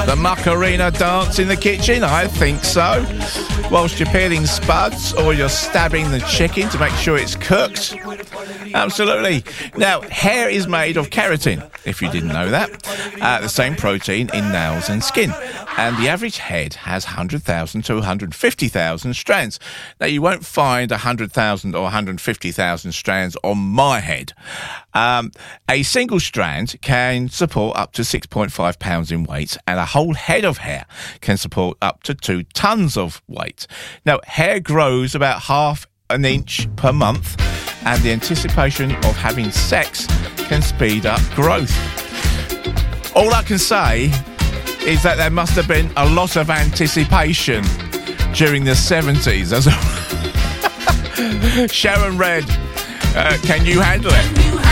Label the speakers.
Speaker 1: The Macarena dance in the kitchen? I think so. Whilst you're peeling spuds or you're stabbing the chicken to make sure it's cooked. Absolutely. Now, hair is made of keratin, if you didn't know that. The same protein in nails and skin. And the average head has 100,000 to 150,000 strands. Now, you won't find 100,000 or 150,000 strands on my head. A single strand can support up to 6.5 pounds in weight, and a whole head of hair can support up to 2 tons of weight. Now, hair grows about half an inch per month, and the anticipation of having sex can speed up growth. All I can say is that there must have been a lot of anticipation during the 70s. Sharon Red, can you handle it?